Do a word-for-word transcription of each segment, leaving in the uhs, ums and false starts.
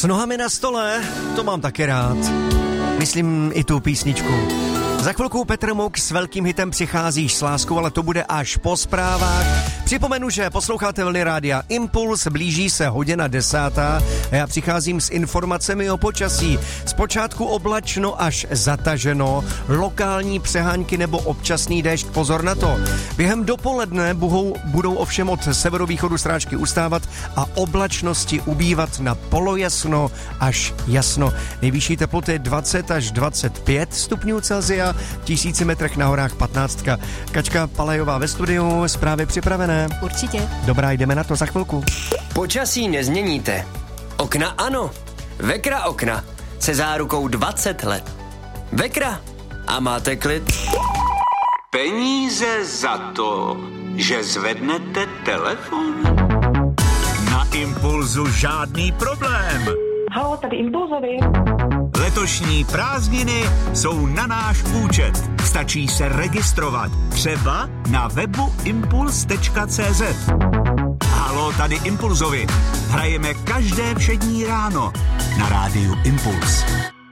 S nohami na stole, to mám taky rád. Myslím i tu písničku. Za chvilku Petr Muk s velkým hitem Přicházíš s láskou, ale to bude až po zprávách. Připomenu, že posloucháte vlny rádia Impuls, blíží se hodina desátá a já přicházím s informacemi o počasí. Zpočátku oblačno až zataženo, lokální přehánky nebo občasný déšť, pozor na to. Během dopoledne budou, budou ovšem od severovýchodu srážky ustávat a oblačnosti ubývat na polojasno až jasno. Nejvyšší teploty dvacet až dvacet pět stupňů Celsia, v tisíci metrech na horách patnáctka. Kačka Palajová ve studiu, zprávy připravené. Určitě. Dobrá, jdeme na to za chvilku. Počasí nezměníte. Okna ano. Vekra okna se zárukou dvacet let. Vekra a máte klid. Peníze za to, že zvednete telefon? Na Impulzu žádný problém. Haló, tady Impulzovi. Letošní prázdniny jsou na náš účet. Stačí se registrovat. Třeba na webu impuls tečka cé zet. Haló, tady Impulzovi. Hrajeme každé všední ráno na rádiu Impuls.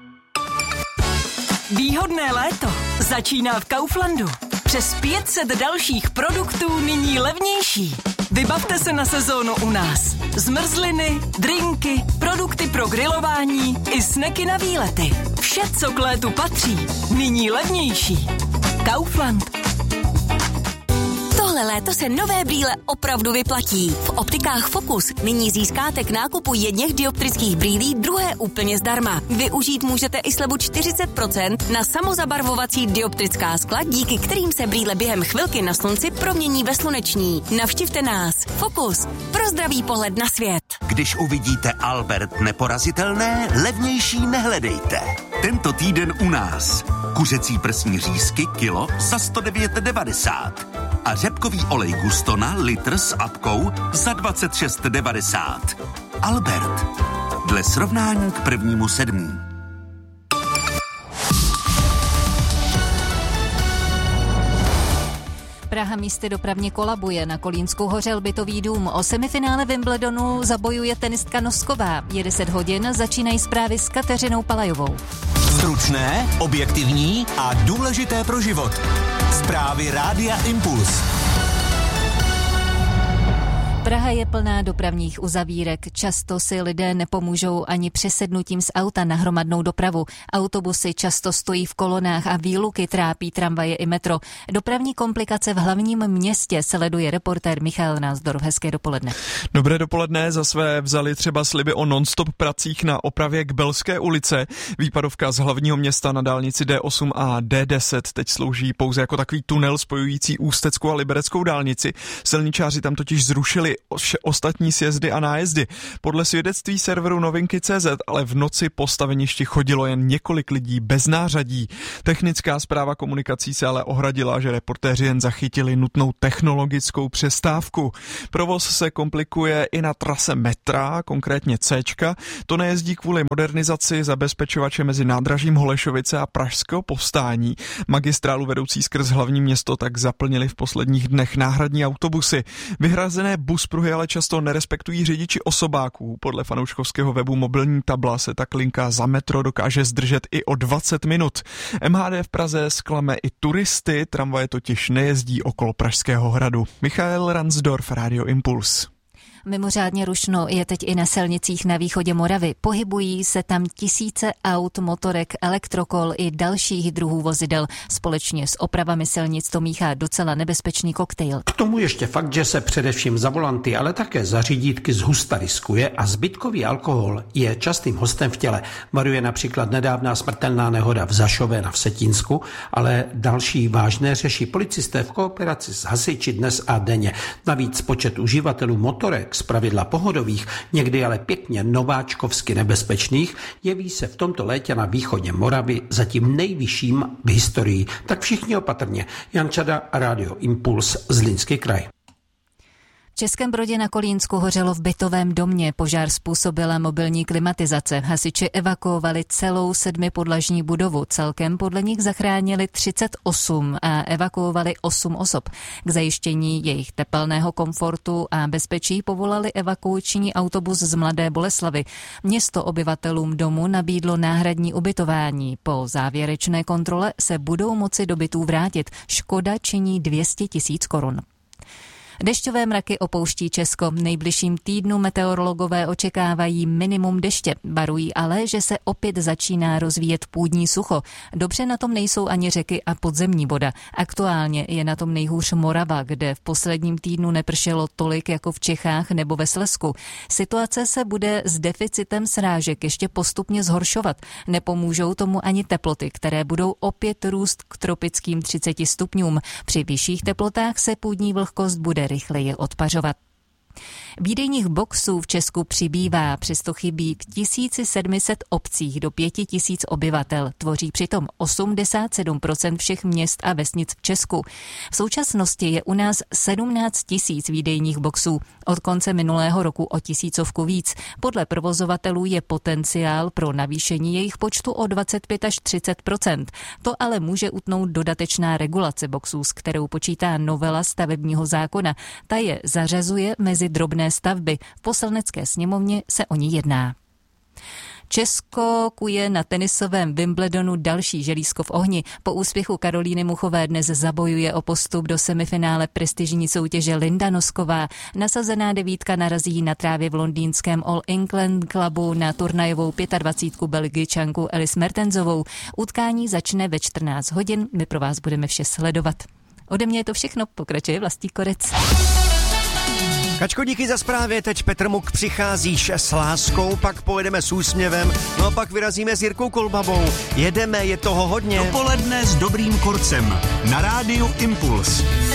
Výhodné léto začíná v Kauflandu. Přes pět set dalších produktů nyní levnější. Vybavte se na sezónu u nás. Zmrzliny, drinky, produkty pro grilování i sneky na výlety. Vše, co k létu patří, nyní levnější. Kaufland. Tohle léto se nové brýle opravdu vyplatí. V optikách Focus nyní získáte k nákupu jedněch dioptrických brýlí druhé úplně zdarma. Využít můžete i slevu čtyřicet procent na samozabarvovací dioptrická skla, díky kterým se brýle během chvilky na slunci promění ve sluneční. Navštivte nás. Focus. Pro zdravý pohled na svět. Když uvidíte Albert neporazitelné, levnější nehledejte. Tento týden u nás. Kuřecí prsní řízky kilo za sto devět devadesát. A řepkový olej Gustona litr s apkou za dvacet šest devadesát. Albert. Dle srovnání k prvnímu sedmý. Praha místy dopravně kolabuje. Na Kolínsku hořel bytový dům. O semifinále Wimbledonu zabojuje tenistka Nosková. Je deset hodin, začínají zprávy s Kateřinou Palajovou. Stručné, objektivní a důležité pro život. Zprávy rádia Impuls. Praha je plná dopravních uzavírek. Často si lidé nepomůžou ani přesednutím z auta na hromadnou dopravu. Autobusy často stojí v kolonách a výluky trápí tramvaje i metro. Dopravní komplikace v hlavním městě sleduje reportér Michal Názdorf. Hezké dopoledne. Dobré dopoledne. Za své vzali třeba sliby o non-stop pracích na opravě k Belské ulice. Výpadovka z hlavního města na dálnici D osm a D deset teď slouží pouze jako takový tunel spojující Ústeckou a Libereckou dálnici. Silničáři tam totiž zrušili vše ostatní sjezdy a nájezdy. Podle svědectví serveru novinky tečka cé zet ale v noci po staveništi chodilo jen několik lidí bez nářadí. Technická správa komunikací se ale ohradila, že reportéři jen zachytili nutnou technologickou přestávku. Provoz se komplikuje i na trase metra, konkrétně Cčka. To nejezdí kvůli modernizaci zabezpečovače mezi nádražím Holešovice a Pražského povstání. Magistrálu vedoucí skrz hlavní město tak zaplnili v posledních dnech náhradní autobusy. Vyhrazené buspruhy ale často nerespektují řidiči osobáků. Podle fanouškovského webu Mobilní tabla se tak linka za metro dokáže zdržet i o dvacet minut. M H D v Praze zklame i turisty, tramvaje totiž nejezdí okolo Pražského hradu. Michael Ransdorf, Radio Impuls. Mimořádně rušno je teď i na silnicích na východě Moravy. Pohybují se tam tisíce aut, motorek, elektrokol i dalších druhů vozidel. Společně s opravami silnic to míchá docela nebezpečný koktejl. K tomu ještě fakt, že se především za volanty, ale také za řídítky zhusta riskuje a zbytkový alkohol je častým hostem v těle. Varuje například nedávná smrtelná nehoda v Zašové na Vsetínsku, ale další vážné řeší policisté v kooperaci s hasiči dnes a denně. Navíc počet uživatelů motorek zpravidla pohodových, někdy ale pěkně nováčkovsky nebezpečných, jeví se v tomto létě na východě Moravy zatím nejvyšším v historii. Tak všichni opatrně. Jan Čada, Radio Impuls, Zlínský kraj. Českém Brodě na Kolínsku hořelo v bytovém domě. Požár způsobila mobilní klimatizace. Hasiči evakuovali celou sedmipodlažní budovu. Celkem podle nich zachránili třicet osm a evakuovali osm osob. K zajištění jejich tepelného komfortu a bezpečí povolali evakuační autobus z Mladé Boleslavi. Město obyvatelům domu nabídlo náhradní ubytování. Po závěrečné kontrole se budou moci do bytů vrátit. Škoda činí dvě stě tisíc korun. Dešťové mraky opouští Česko. V nejbližším týdnu meteorologové očekávají minimum deště. Varují ale, že se opět začíná rozvíjet půdní sucho. Dobře na tom nejsou ani řeky a podzemní voda. Aktuálně je na tom nejhůř Morava, kde v posledním týdnu nepršelo tolik jako v Čechách nebo ve Slezsku. Situace se bude s deficitem srážek ještě postupně zhoršovat. Nepomůžou tomu ani teploty, které budou opět růst k tropickým třiceti stupňům. Při vyšších teplotách se půdní vlhkost bude rychleji odpařovat. Výdejních boxů v Česku přibývá, přesto chybí v tisíci sedmi set obcích do pěti tisíc obyvatel. Tvoří přitom osmdesát sedm procent všech měst a vesnic v Česku. V současnosti je u nás sedmnáct tisíc výdejních boxů. Od konce minulého roku o tisícovku víc. Podle provozovatelů je potenciál pro navýšení jejich počtu o dvacet pět až třicet procent. To ale může utnout dodatečná regulace boxů, s kterou počítá novela stavebního zákona. Ta je zařazuje mezi drobné stavby. V Poslanecké sněmovně se o ní jedná. Česko kuje na tenisovém Wimbledonu další želízko v ohni. Po úspěchu Karolíny Muchové dnes zabojuje o postup do semifinále prestižní soutěže Linda Nosková. Nasazená devítka narazí na trávě v londýnském All England Clubu na turnajovou dvacítku pět Belgičanku Alice Mertensovou. Utkání začne ve čtrnáct hodin. My pro vás budeme vše sledovat. Ode mě je to všechno, pokračuje Vlastík Korec. Kačko, díky za zprávě, teď Petr Muk přicházíš s láskou, pak pojedeme s úsměvem, no a pak vyrazíme s Jirkou Kolbabou. Jedeme, je toho hodně. Dopoledne s dobrým korcem na rádiu Impuls.